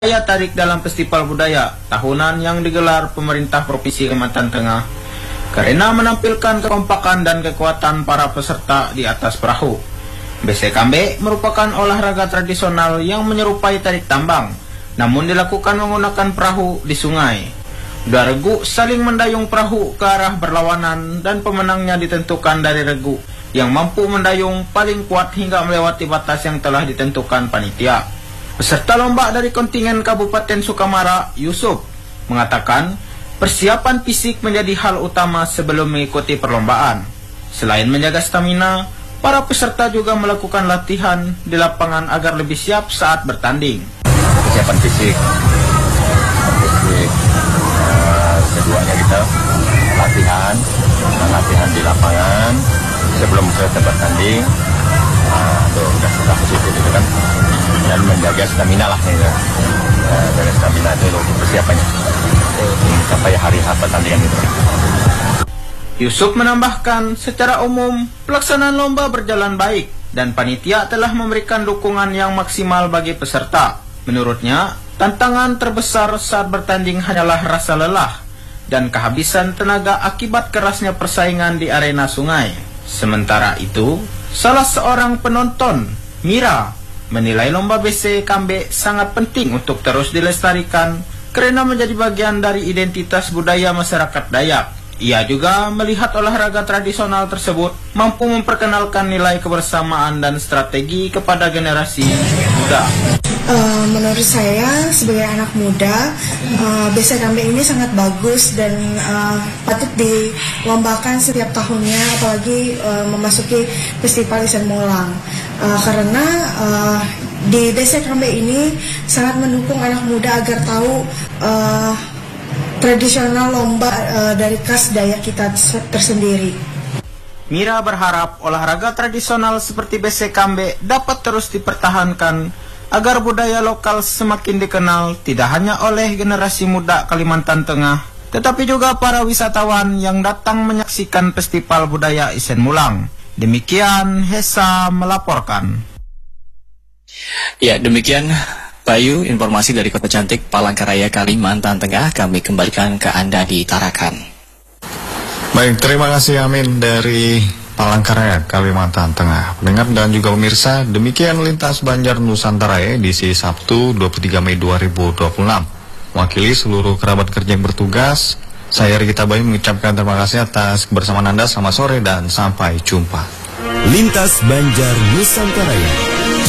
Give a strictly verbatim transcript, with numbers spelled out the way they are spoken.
Daya tarik dalam festival budaya tahunan yang digelar pemerintah Provinsi Kalimantan Tengah karena menampilkan kekompakan dan kekuatan para peserta di atas perahu. Besekambe merupakan olahraga tradisional yang menyerupai tarik tambang, namun dilakukan menggunakan perahu di sungai. Dua regu saling mendayung perahu ke arah berlawanan dan pemenangnya ditentukan dari regu yang mampu mendayung paling kuat hingga melewati batas yang telah ditentukan panitia. Peserta lomba dari kontingen Kabupaten Sukamara, Yusuf, mengatakan persiapan fisik menjadi hal utama sebelum mengikuti perlombaan. Selain menjaga stamina, para peserta juga melakukan latihan di lapangan agar lebih siap saat bertanding. Persiapan fisik, fisik. Uh, keduanya kita latihan, latihan di lapangan sebelum ke tempat tanding. Uh, tuh udah sudah positif itu kan, dan menjaga stamina lah ya. Uh, jaga stamina itu untuk persiapannya sampai hari H pertandingan itu. Yusuf menambahkan, secara umum pelaksanaan lomba berjalan baik dan panitia telah memberikan dukungan yang maksimal bagi peserta. Menurutnya, tantangan terbesar saat bertanding hanyalah rasa lelah dan kehabisan tenaga akibat kerasnya persaingan di arena sungai. Sementara itu, salah seorang penonton, Mira, menilai lomba Besekambe sangat penting untuk terus dilestarikan karena menjadi bagian dari identitas budaya masyarakat Dayak. Ia juga melihat olahraga tradisional tersebut mampu memperkenalkan nilai kebersamaan dan strategi kepada generasi muda. Uh, menurut saya sebagai anak muda, uh, Besekambe ini sangat bagus dan uh, patut dilombakan setiap tahunnya, apalagi uh, memasuki festival Isen Molang. Uh, karena uh, di Besekambe ini sangat mendukung anak muda agar tahu uh, tradisional lomba uh, dari khas Dayak kita tersendiri. Mira berharap olahraga tradisional seperti Besekambe dapat terus dipertahankan agar budaya lokal semakin dikenal tidak hanya oleh generasi muda Kalimantan Tengah, tetapi juga para wisatawan yang datang menyaksikan festival budaya Isen Molang. Demikian Hesa melaporkan. Ya, demikian Bayu, informasi dari Kota Cantik Palangkaraya, Kalimantan Tengah. Kami kembalikan ke Anda di Tarakan. Baik, terima kasih Amin dari Palangkaraya, Kalimantan Tengah. Pendengar dan juga pemirsa, demikian Lintas Banjar Nusantara edisi Sabtu dua puluh tiga Mei dua ribu dua puluh enam. Mewakili seluruh kerabat kerja yang bertugas, saya Rikita Bayu mengucapkan terima kasih atas kebersamaan Anda. Selamat sore dan sampai jumpa. Lintas Banjar Nusantara.